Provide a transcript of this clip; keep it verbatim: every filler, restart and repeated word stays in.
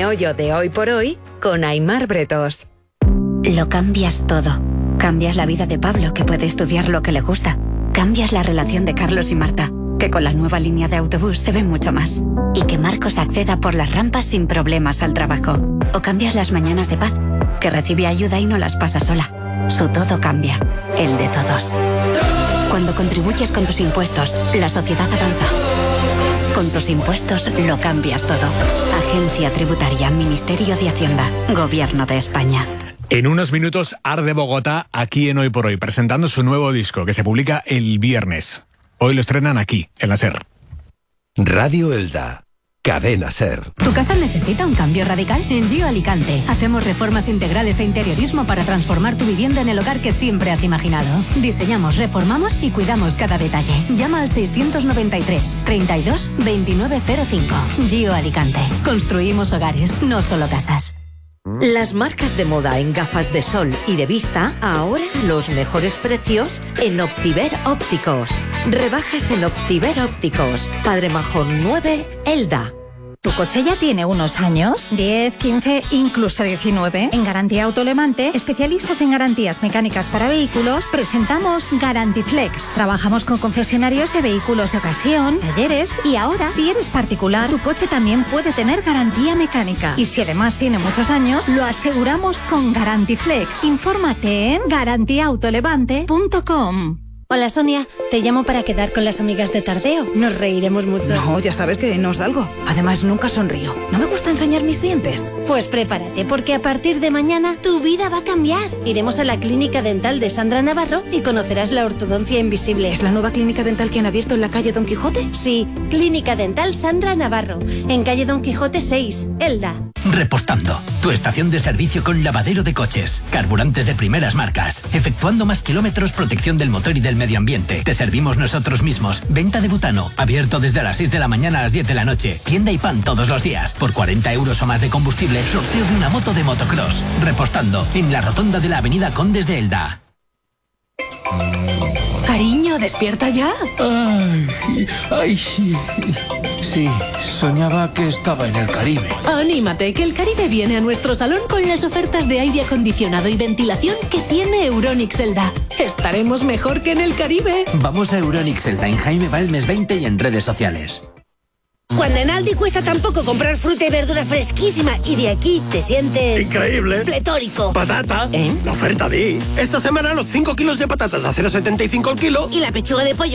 meollo de hoy por hoy con Aimar Bretos. Lo cambias todo. Cambias la vida de Pablo, que puede estudiar lo que le gusta. Cambias la relación de Carlos y Marta, que con la nueva línea de autobús se ven mucho más. Y que Marcos acceda por las rampas sin problemas al trabajo. O cambias las mañanas de Paz, que recibe ayuda y no las pasa sola. Su todo cambia, el de todos. Cuando contribuyes con tus impuestos, la sociedad avanza. Con tus impuestos lo cambias todo. Agencia Tributaria, Ministerio de Hacienda, Gobierno de España. En unos minutos, Arde Bogotá, aquí en Hoy por Hoy, presentando su nuevo disco, que se publica el viernes. Hoy lo estrenan aquí, en la SER. Radio Elda. Cadena SER. ¿Tu casa necesita un cambio radical? En Gio Alicante hacemos reformas integrales e interiorismo para transformar tu vivienda en el hogar que siempre has imaginado. Diseñamos, reformamos y cuidamos cada detalle. Llama al seiscientos noventa y tres, treinta y dos, veintinueve cero cinco. Gio Alicante. Construimos hogares, no solo casas. Las marcas de moda en gafas de sol y de vista, ahora a los mejores precios en Optiver Ópticos. Rebajas en Optiver Ópticos. Padre Majón nueve, Elda. ¿Tu coche ya tiene unos años? diez, quince, incluso diecinueve. En Garantía Autolemante, especialistas en garantías mecánicas para vehículos, presentamos Garantiflex. Trabajamos con concesionarios de vehículos de ocasión, talleres y ahora, si eres particular, tu coche también puede tener garantía mecánica. Y si además tiene muchos años, lo aseguramos con Garantiflex. Infórmate en garantía autolevante punto com. Hola Sonia, te llamo para quedar con las amigas de Tardeo. Nos reiremos mucho. No, ya sabes que no salgo. Además, nunca sonrío. No me gusta enseñar mis dientes. Pues prepárate, porque a partir de mañana tu vida va a cambiar. Iremos a la clínica dental de Sandra Navarro y conocerás la ortodoncia invisible. ¿Es la nueva clínica dental que han abierto en la calle Don Quijote? Sí, Clínica Dental Sandra Navarro, en calle Don Quijote seis, Elda. Repostando, tu estación de servicio con lavadero de coches, carburantes de primeras marcas, efectuando más kilómetros, protección del motor y del medio ambiente. Te servimos nosotros mismos. Venta de butano, abierto desde las seis de la mañana a las diez de la noche. Tienda y pan todos los días. Por cuarenta euros o más de combustible, sorteo de una moto de motocross. Repostando, en la rotonda de la avenida Condes de Elda. Cariño, ¿despierta ya? Ay, ay, sí. Sí, soñaba que estaba en el Caribe. Anímate, que el Caribe viene a nuestro salón con las ofertas de aire acondicionado y ventilación que tiene Euronics Elda. Estaremos mejor que en el Caribe. Vamos a Euronics Elda en Jaime Balmes veinte y en redes sociales. Cuando en Aldi cuesta tan poco comprar fruta y verdura fresquísima y de aquí te sientes... ¡increíble! ¡Pletórico! ¡Patata! ¿Eh? La oferta de... Esta semana los cinco kilos de patatas a cero coma setenta y cinco el kilo. Y la pechuga de pollo